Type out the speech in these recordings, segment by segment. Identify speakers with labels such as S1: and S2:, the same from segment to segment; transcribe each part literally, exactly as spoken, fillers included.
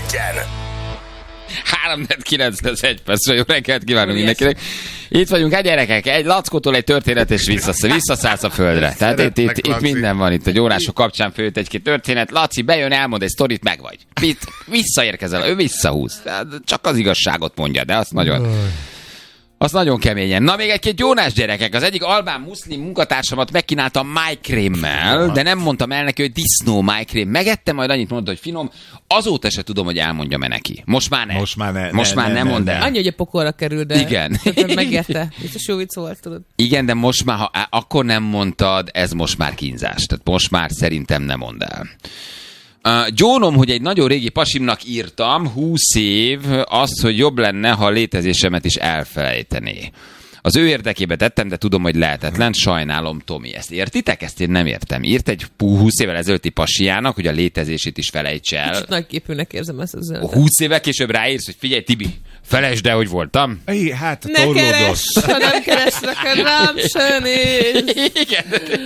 S1: egyen.
S2: három kilencvenöt percre, jó reggelt kívánunk mindenkinek. Itt vagyunk, egy gyerekek, egy lackótól egy történet, és visszasz, visszaszállsz a földre. Tehát itt, itt, itt minden van, itt a gyónások kapcsán főtt egy-két történet. Laci bejön, elmond egy sztorit, meg vagy. Itt visszaérkezel, ő visszahúz. Csak az igazságot mondja, de azt nagyon... Az nagyon keményen. Na, még egy-két gyónás gyerekek. Az egyik albán muszlim munkatársamat megkínáltam májkrémmel, de nem mondtam el neki, hogy disznó májkrém. Megettem, majd annyit mondta, hogy finom. Azóta se tudom, hogy elmondjam-e neki. Most már ne.
S3: Most már ne.
S2: Most
S3: ne,
S2: már
S3: ne,
S2: nem
S3: ne,
S2: mondd
S3: ne.
S2: el.
S4: Annyi, hogy a pokolra kerül, de...
S2: Igen.
S4: Megérte. Biztos jó vicc volt, tudod.
S2: Igen, de most már, ha akkor nem mondtad, ez most már kínzás. Tehát most már szerintem nem mondd el. Uh, gyónom, hogy egy nagyon régi pasimnak írtam, húsz év, az, hogy jobb lenne, ha a létezésemet is elfelejtené. Az ő érdekébe tettem, de tudom, hogy lehetetlen. Sajnálom, Tomi. Ezt értitek? Ezt én nem értem. Írt egy húsz évvel ezelőtti pasiának, hogy a létezését is felejts el.
S4: Kicsit nagyképűnek érzem ezt az üzenetet.
S2: húsz évvel később ráírsz, hogy figyelj, Tibi, felejtsd el, hogy voltam.
S3: É, hát
S4: Ne
S3: torlódott.
S4: keresd, ha nem keresnek, rám se néz.
S2: Igen.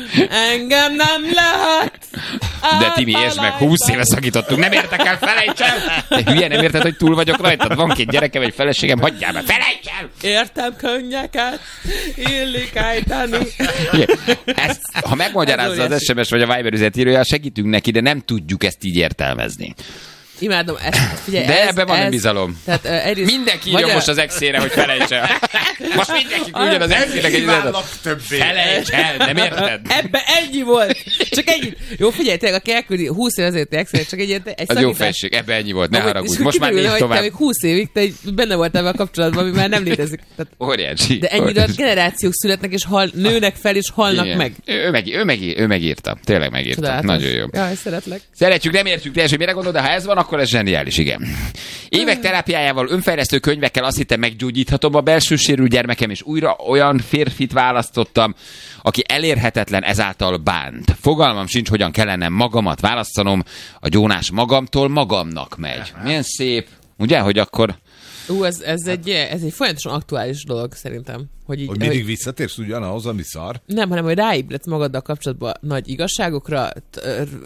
S4: Engem nem lehet.
S2: De Timi, értsd meg, húsz éve szakítottunk, nem értek el, felejts el! De hülye, nem érted, hogy túl vagyok rajtad? Van két gyerekem, egy feleségem, hagyjál meg, felejts el!
S4: Értem könnyeket, illik ejteni.
S2: Igen. Ezt, ha megmagyarázza az es em es vagy a Viber üzenetírója, segítünk neki, de nem tudjuk ezt így értelmezni.
S4: Imádom ezt. Figyelj,
S2: De
S4: ez,
S2: ebben van
S4: ez,
S2: önbizalom.
S4: Tehát, uh, egyrészt,
S2: Mindenki írja
S4: magyar...
S2: most az exére, hogy felejts el. Most mindenki küldjön az exének egy üzenetet.
S3: többé.
S2: Felejts el, nem érted?
S4: Ebbe ennyi volt. Csak ennyi. Jó, figyelj, tényleg, aki elküldi húsz év azért exére, csak egy, egy
S2: Az
S4: szakítás.
S2: jó felség, ebbe ennyi volt, ne
S4: Ahogy-
S2: haragudj.
S4: és
S2: Most már
S4: kiderül,
S2: nézd
S4: hogy te
S2: tovább.
S4: még húsz évig te egy- benne voltál ebben a kapcsolatban, ami már nem létezik. Tehát,
S2: Óriási.
S4: de ennyi
S2: óriási.
S4: alatt generációk születnek, és hal, nőnek fel, és halnak
S2: Igen.
S4: meg.
S2: Ő, meg, ő, meg, ő megírta. Tényleg megírta.
S4: Csodálatos.
S2: Nagyon jó.
S4: Jaj, szeretlek.
S2: Szeretjük, nem értjük teljesen, mire gondol, de ha ez van, akkor ez zseniális, igen. Évek terápiájával, önfejlesztő könyvekkel azt hittem, meggyógyíthatom a belső sérült gyermekem, és újra olyan férfit választottam, aki elérhetetlen, ezáltal bánt. Fogalmam sincs, hogyan kellene magamat választanom, a gyónás magamtól magamnak megy. Milyen szép, ugye, hogy akkor...
S4: Ú, ez, ez, egy, ez egy folyamatosan aktuális dolog szerintem. Hogy, így,
S3: Hogy mindig visszatérsz ugyanahoz, ami szar.
S4: Nem, hanem hogy ráébredsz magaddal kapcsolatban nagy igazságokra, t-